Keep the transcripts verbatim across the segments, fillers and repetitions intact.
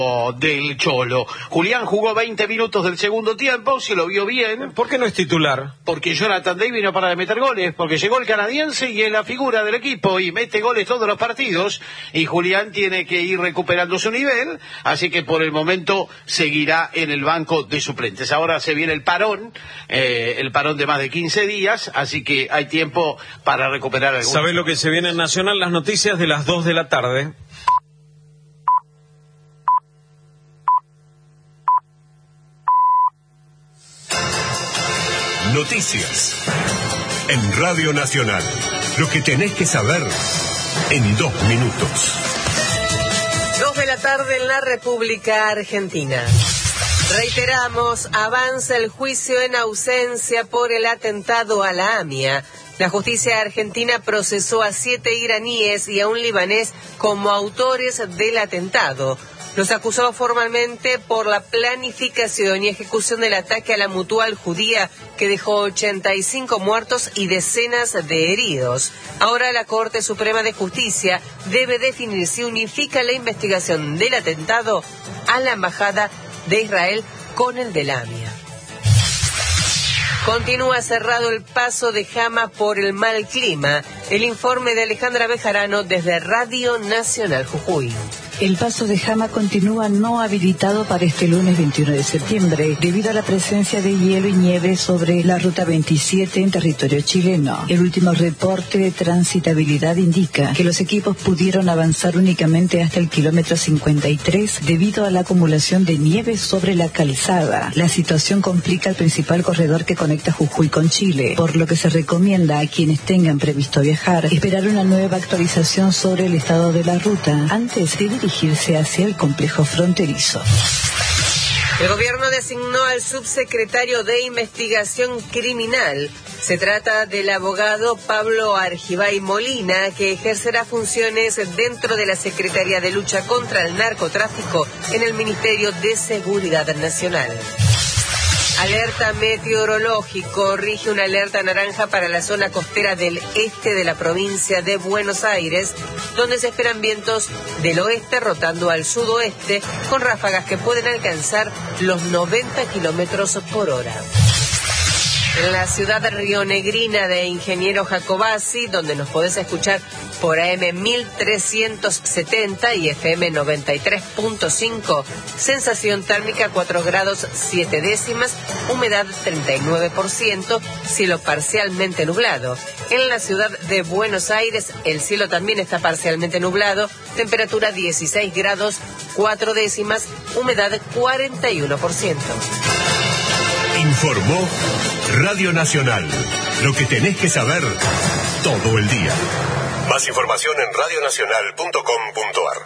del Cholo. Julián jugó veinte minutos del segundo tiempo, se lo vio bien. ¿Por qué no es titular? Porque Jonathan David no para de meter goles, porque llegó el canadiense y es la figura del equipo y mete goles todos los partidos, y Julián tiene que ir recuperando su nivel, así que por el momento seguirá en el banco de suplentes. Ahora se viene el parón, eh, el parón de más de quince días, así que hay tiempo para recuperar algún... ¿Sabés lo que se viene en Nacional? Las noticias de las dos de la tarde. Noticias en Radio Nacional. Lo que tenés que saber en dos minutos. Dos de la tarde en la República Argentina. Reiteramos, avanza el juicio en ausencia por el atentado a la AMIA. La justicia argentina procesó a siete iraníes y a un libanés como autores del atentado. Los acusó formalmente por la planificación y ejecución del ataque a la Mutual Judía, que dejó ochenta y cinco muertos y decenas de heridos. Ahora la Corte Suprema de Justicia debe definir si unifica la investigación del atentado a la Embajada de Israel con el de la AMIA. Continúa cerrado el paso de Jama por el mal clima. El informe de Alejandra Bejarano desde Radio Nacional Jujuy. El paso de Jama continúa no habilitado para este lunes veintiuno de septiembre, debido a la presencia de hielo y nieve sobre la ruta veintisiete en territorio chileno. El último reporte de transitabilidad indica que los equipos pudieron avanzar únicamente hasta el kilómetro cincuenta y tres debido a la acumulación de nieve sobre la calzada. La situación complica el principal corredor que conecta Jujuy con Chile, por lo que se recomienda a quienes tengan previsto viajar esperar una nueva actualización sobre el estado de la ruta antes de dirigirse hacia el complejo fronterizo. El gobierno designó al subsecretario de Investigación Criminal. Se trata del abogado Pablo Argibay Molina, que ejercerá funciones dentro de la Secretaría de Lucha contra el Narcotráfico en el Ministerio de Seguridad Nacional. Alerta meteorológico, rige una alerta naranja para la zona costera del este de la provincia de Buenos Aires, donde se esperan vientos del oeste rotando al sudoeste, con ráfagas que pueden alcanzar los noventa kilómetros por hora. En la ciudad rionegrina de Ingeniero Jacobasi, donde nos podés escuchar por A M mil trescientos setenta y F M noventa y tres punto cinco, sensación térmica cuatro grados siete décimas, humedad treinta y nueve por ciento, cielo parcialmente nublado. En la ciudad de Buenos Aires, el cielo también está parcialmente nublado, temperatura dieciséis grados cuatro décimas, humedad cuarenta y uno por ciento. Informó Radio Nacional. Lo que tenés que saber todo el día. Más información en radio nacional punto com punto a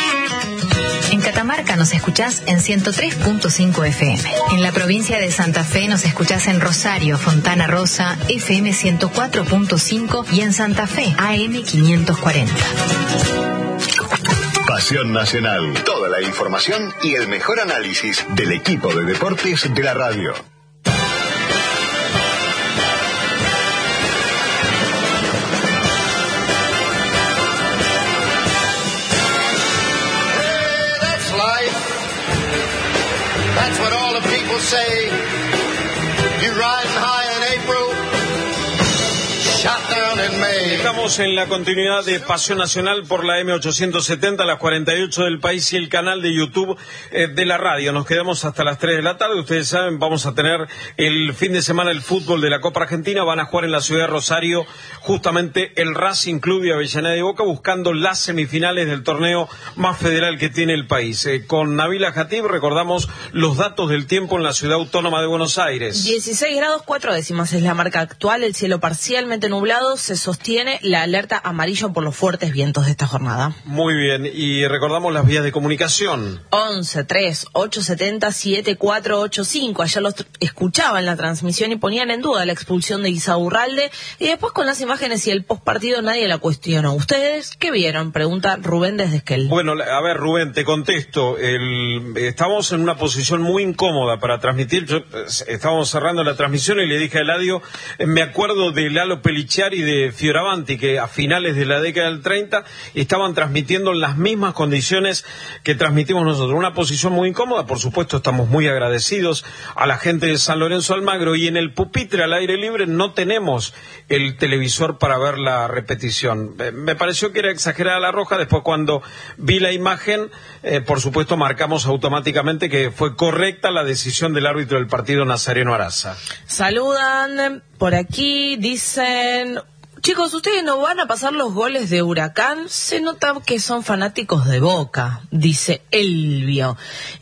r. En Catamarca nos escuchás en ciento tres punto cinco F M. En la provincia de Santa Fe nos escuchás en Rosario, Fontana Rosa, F M ciento cuatro punto cinco y en Santa Fe, A M quinientos cuarenta. Pasión Nacional. Toda la información y el mejor análisis del equipo de deportes de la radio. That's what all the people say. You riding high in April, shot down in May. Estamos en la continuidad de Pasión Nacional por la M ochocientos setenta, las cuarenta y ocho del país y el canal de YouTube eh, de la radio. Nos quedamos hasta las tres de la tarde. Ustedes saben, vamos a tener el fin de semana el fútbol de la Copa Argentina. Van a jugar en la ciudad de Rosario justamente el Racing Club de Avellaneda y Boca, buscando las semifinales del torneo más federal que tiene el país. Eh, con Nabila Jatib recordamos los datos del tiempo en la ciudad autónoma de Buenos Aires. dieciséis grados cuatro décimas es la marca actual, el cielo parcialmente nublado, se sostiene la alerta amarillo por los fuertes vientos de esta jornada. Muy bien, y recordamos las vías de comunicación. once, tres, ocho setenta, siete cuatro ocho cinco. Ayer los escuchaban la transmisión y ponían en duda la expulsión de Isaurralde, y después con las imágenes y el postpartido nadie la cuestionó. ¿Ustedes qué vieron? Pregunta Rubén desde Esquel. Bueno, a ver, Rubén, te contesto. El, estamos en una posición muy incómoda para transmitir. Yo, estábamos cerrando la transmisión y le dije a Eladio, me acuerdo de Lalo Pelichar y de de Fioravanti, que a finales de la década del treinta estaban transmitiendo en las mismas condiciones que transmitimos nosotros. Una posición muy incómoda, por supuesto estamos muy agradecidos a la gente de San Lorenzo Almagro, y en el pupitre al aire libre no tenemos el televisor para ver la repetición. Eh, me pareció que era exagerada la roja. Después, cuando vi la imagen, eh, por supuesto marcamos automáticamente que fue correcta la decisión del árbitro del partido, Nazareno Araza. Saludan por aquí, dicen: chicos, ¿ustedes no van a pasar los goles de Huracán? Se nota que son fanáticos de Boca, dice Elvio.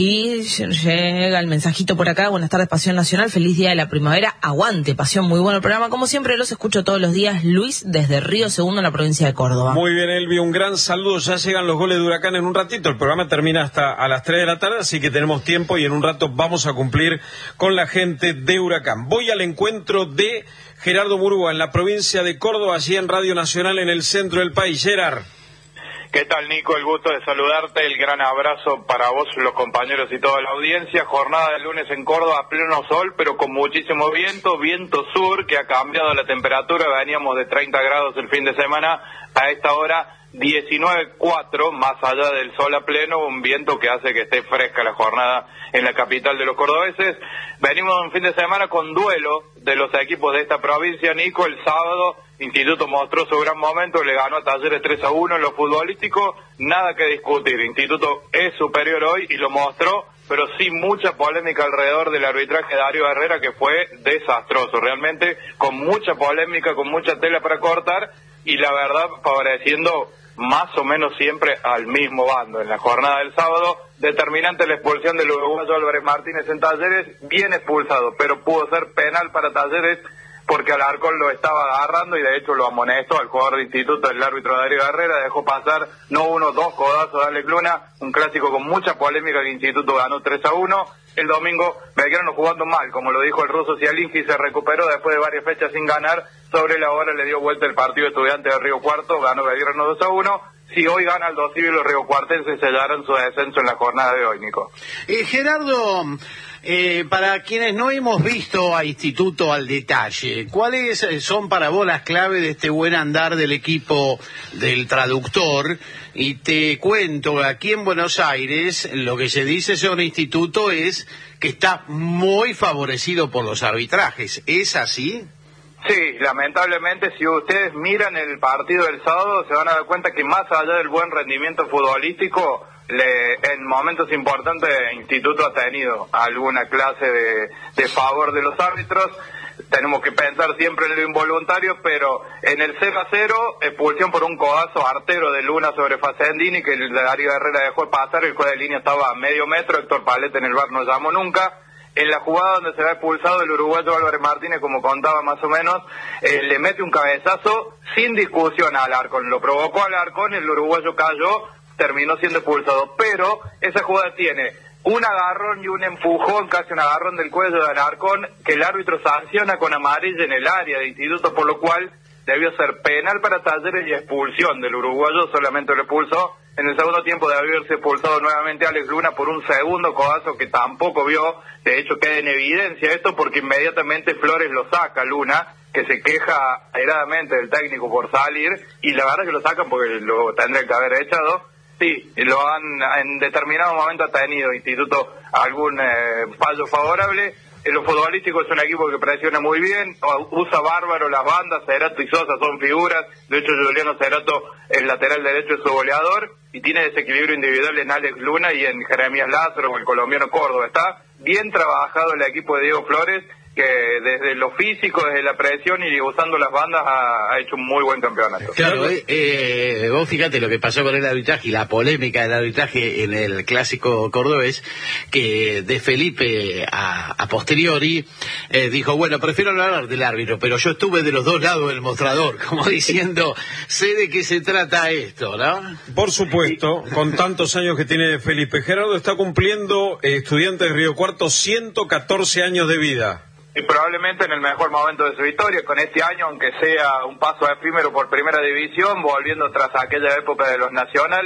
Y llega el mensajito por acá: buenas tardes, Pasión Nacional, feliz día de la primavera, aguante, Pasión, muy bueno el programa, como siempre los escucho todos los días. Luis, desde Río Segundo, en la provincia de Córdoba. Muy bien, Elvio, un gran saludo. Ya llegan los goles de Huracán en un ratito, el programa termina hasta a las tres de la tarde, así que tenemos tiempo y en un rato vamos a cumplir con la gente de Huracán. Voy al encuentro de Gerardo Murúa en la provincia de Córdoba, allí en Radio Nacional, en el centro del país. Gerard. ¿Qué tal, Nico? El gusto de saludarte, el gran abrazo para vos, los compañeros y toda la audiencia. Jornada de lunes en Córdoba, a pleno sol, pero con muchísimo viento, viento sur, que ha cambiado la temperatura. Veníamos de treinta grados el fin de semana, a esta hora diecinueve coma cuatro, más allá del sol a pleno, un viento que hace que esté fresca la jornada en la capital de los cordobeses. Venimos un fin de semana con duelo de los equipos de esta provincia, Nico. El sábado, Instituto mostró su gran momento, le ganó a Talleres tres a uno en lo futbolístico, nada que discutir. Instituto es superior hoy y lo mostró, pero sí mucha polémica alrededor del arbitraje de Darío Herrera, que fue desastroso, realmente, con mucha polémica, con mucha tela para cortar, y la verdad favoreciendo más o menos siempre al mismo bando. En la jornada del sábado, determinante la expulsión del uruguayo Álvarez Martínez en Talleres, bien expulsado, pero pudo ser penal para Talleres porque Alarcón lo estaba agarrando y de hecho lo amonestó al jugador de Instituto, el árbitro Darío Herrera, dejó pasar no uno, dos codazos de Alex Luna, un clásico con mucha polémica que Instituto ganó tres a uno. El domingo Belgrano jugando mal, como lo dijo el ruso Cialinski, se recuperó después de varias fechas sin ganar, sobre la hora le dio vuelta el partido Estudiante de Río Cuarto, ganó Belgrano dos a uno. Si hoy gana el Dosivi, los riocuartenses sellarán su descenso en la jornada de hoy, Nico. Eh, Gerardo, eh, para quienes no hemos visto a Instituto al detalle, ¿cuáles son para vos las claves de este buen andar del equipo del traductor? Y te cuento, aquí en Buenos Aires, lo que se dice sobre Instituto es que está muy favorecido por los arbitrajes. ¿Es así? Sí, lamentablemente, si ustedes miran el partido del sábado, se van a dar cuenta que más allá del buen rendimiento futbolístico, le, en momentos importantes Instituto ha tenido alguna clase de, de favor de los árbitros. Tenemos que pensar siempre en lo involuntario, pero en el cero a cero, expulsión por un codazo artero de Luna sobre Facendini, que el Darío Herrera dejó pasar, el juez de línea estaba a medio metro, Héctor Paleta en el V A R no llamó nunca. En la jugada donde se va expulsado el uruguayo Álvarez Martínez, como contaba más o menos, eh, le mete un cabezazo sin discusión a Alarcón. Lo provocó Alarcón, el uruguayo cayó, terminó siendo expulsado. Pero esa jugada tiene un agarrón y un empujón, casi un agarrón del cuello de Alarcón, que el árbitro sanciona con amarilla en el área de Instituto, por lo cual debió ser penal para Talleres y expulsión del uruguayo, solamente lo expulsó. En el segundo tiempo debe haberse expulsado nuevamente a Alex Luna por un segundo codazo que tampoco vio. De hecho, queda en evidencia esto porque inmediatamente Flores lo saca, Luna, que se queja airadamente del técnico por salir, y la verdad es que lo sacan porque lo tendrían que haber echado. Sí, lo han, en determinado momento ha tenido Instituto algún eh, fallo favorable. En lo futbolístico es un equipo que presiona muy bien, usa bárbaro las bandas, Cerato y Sosa son figuras, de hecho Juliano Cerato, el lateral derecho, es su goleador, y tiene desequilibrio individual en Alex Luna y en Jeremías Lázaro, el colombiano Córdoba. Está bien trabajado el equipo de Diego Flores, que desde lo físico, desde la presión y usando las bandas ha, ha hecho un muy buen campeonato. Claro, eh, eh, vos fíjate lo que pasó con el arbitraje y la polémica del arbitraje en el clásico cordobés, que de Felipe a, a posteriori eh, dijo, bueno, prefiero no hablar del árbitro, pero yo estuve de los dos lados del mostrador, como diciendo, sé de qué se trata esto, ¿no? Por supuesto, con tantos años que tiene Felipe. Gerardo está cumpliendo, eh, estudiante de Río Cuarto, ciento catorce años de vida. Y probablemente en el mejor momento de su historia, con este año, aunque sea un paso efímero por primera división, volviendo tras aquella época de los nacionales,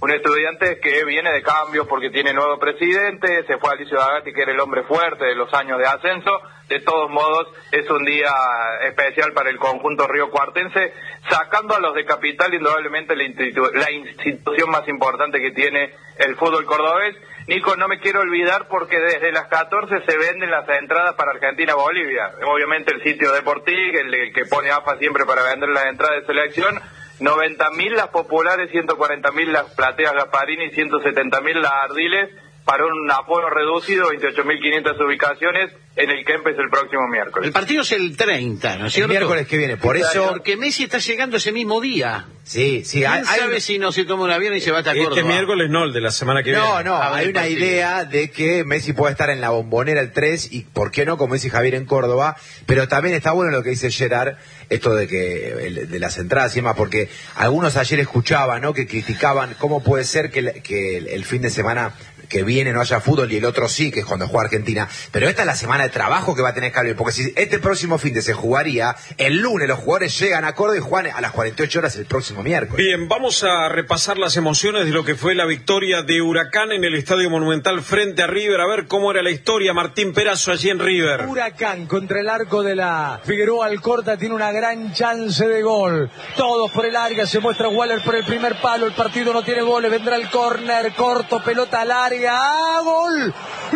un Estudiantes que viene de cambio porque tiene nuevo presidente, se fue Alicio D'Agati, que era el hombre fuerte de los años de ascenso. De todos modos, es un día especial para el conjunto riocuartense, sacando a los de Capital, indudablemente la, institu la institución más importante que tiene el fútbol cordobés. Nico, no me quiero olvidar porque desde las catorce se venden las entradas para Argentina-Bolivia. Obviamente el sitio Deportig, el, el que pone A F A siempre para vender las entradas de selección, noventa mil las populares, ciento cuarenta mil las plateas Gasparini, ciento setenta mil las Ardiles, para un aforo reducido, veintiocho mil quinientas ubicaciones en el Kempes el próximo miércoles. El partido es el treinta, ¿no es cierto? El miércoles que viene, por eso... Porque Messi está llegando ese mismo día. Sí, sí. ¿Quién hay, sabe hay... si no se toma un avión y se va hasta Córdoba? Este miércoles no, el de la semana que no, viene. No, no, hay una partido. idea de que Messi puede estar en la Bombonera el tres y, ¿por qué no?, como dice Javier, en Córdoba. Pero también está bueno lo que dice Gerard, esto de que el, de las entradas y demás, porque algunos ayer escuchaban, ¿no?, que criticaban cómo puede ser que el, que el, el fin de semana que viene no haya fútbol y el otro sí, que es cuando juega Argentina. Pero esta es la semana de trabajo que va a tener Calvi, porque si este próximo fin de se jugaría, el lunes los jugadores llegan a Córdoba y juegan a las cuarenta y ocho horas el próximo miércoles. Bien, vamos a repasar las emociones de lo que fue la victoria de Huracán en el Estadio Monumental frente a River. A ver cómo era la historia, Martín Perazo allí en River. Huracán contra el arco de la Figueroa Alcorta tiene una gran chance de gol. Todos por el área, se muestra Waller por el primer palo, el partido no tiene goles, vendrá el córner, corto, pelota larga. ¡Ah, gol!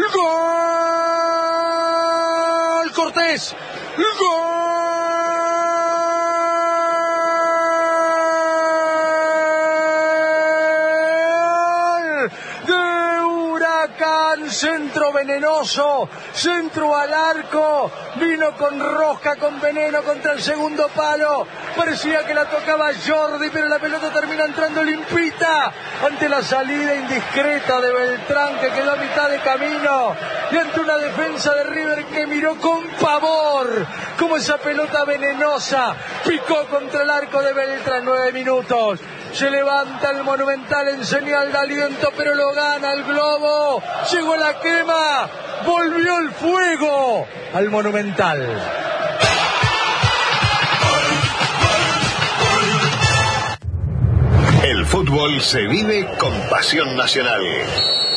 ¡Gol! Cortés. ¡Gol! De Huracán, centro venenoso, centro al arco, vino con rosca, con veneno contra el segundo palo, parecía que la tocaba Jordi, pero la pelota termina entrando limpita ante la salida indiscreta de Beltrán, que quedó a mitad de camino, y ante una defensa de River que miró con pavor como esa pelota venenosa picó contra el arco de Beltrán. Nueve minutos. Se levanta el Monumental en señal de aliento, pero lo gana el Globo. Llegó la quema, volvió el fuego al Monumental. El fútbol se vive con pasión nacional.